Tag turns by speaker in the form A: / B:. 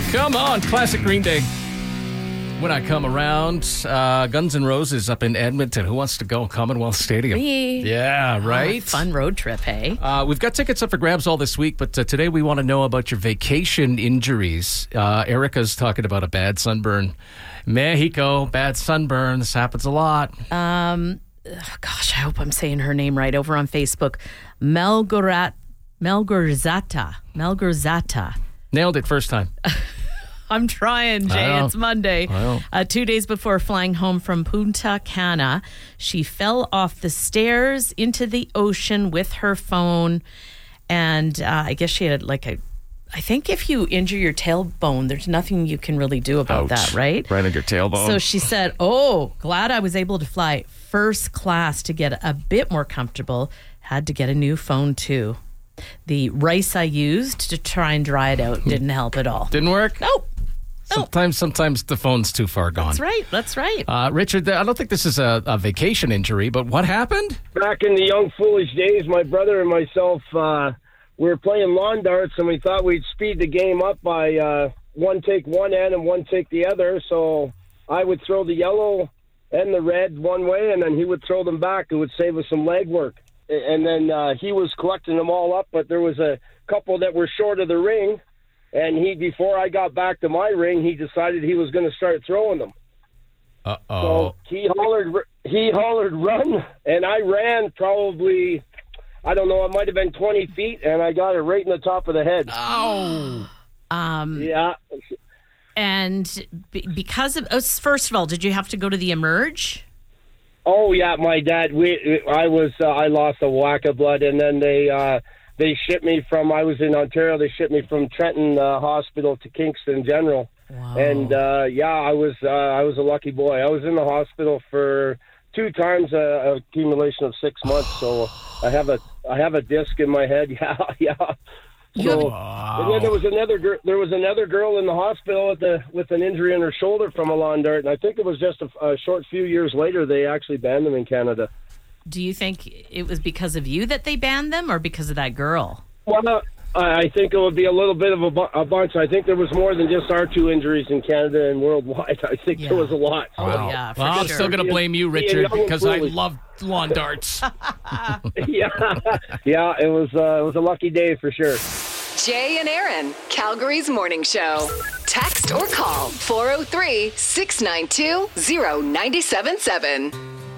A: Come on, classic Green Day. When I come around, Guns N' Roses up in Edmonton. Who wants to go? Commonwealth Stadium.
B: Me.
A: Yeah, right?
B: Fun road trip, hey?
A: We've got tickets up for grabs all this week, but today we want to know about your vacation injuries. Erica's talking about a bad sunburn. Mexico, bad sunburn. This happens a lot.
B: Gosh, I hope I'm saying her name right. Over on Facebook, Melgorzata.
A: Nailed it first time.
B: I'm trying, Jay. It's Monday. 2 days before flying home from Punta Cana, she fell off the stairs into the ocean with her phone. And I guess she had I think if you injure your tailbone, there's nothing you can really do about that, right?
A: Right on your tailbone.
B: So she said, glad I was able to fly first class to get a bit more comfortable. Had to get a new phone, too. The rice I used to try and dry it out didn't help at all.
A: Didn't work?
B: Nope.
A: Sometimes the phone's too far gone.
B: That's right.
A: Richard, I don't think this is a vacation injury, but what happened?
C: Back in the young, foolish days, my brother and myself, we were playing lawn darts, and we thought we'd speed the game up by one take one end and one take the other. So I would throw the yellow and the red one way, and then he would throw them back. It would save us some leg work. And then he was collecting them all up, but there was a couple that were short of the ring. And before I got back to my ring, he decided he was going to start throwing them. So he hollered, run, and I ran probably, I don't know, it might have been 20 feet, and I got it right in the top of the head.
A: Oh.
C: Yeah.
B: And because of, first of all, did you have to go to the Emerge?
C: Oh yeah, my dad. I lost a whack of blood, and then they shipped me from. I was in Ontario. They shipped me from Trenton Hospital to Kingston General.
B: Wow.
C: And I was a lucky boy. I was in the hospital for 2 times, accumulation of 6 months. So I have a disc in my head. Yeah. So, and then there was another girl in the hospital with an injury in her shoulder from a lawn dart, and I think it was just a short few years later they actually banned them in Canada.
B: Do you think it was because of you that they banned them, or because of that girl?
C: Well, I think it would be a little bit of a bunch. I think there was more than just our 2 injuries in Canada and worldwide. I think there was a lot.
B: Oh,
A: wow.
B: yeah, for
A: well,
B: sure.
A: I'm still going to blame you, Richard, because I love lawn darts.
C: Yeah, it was a lucky day for sure.
D: Jay and Aaron, Calgary's morning show. Text or call 403-692-0977.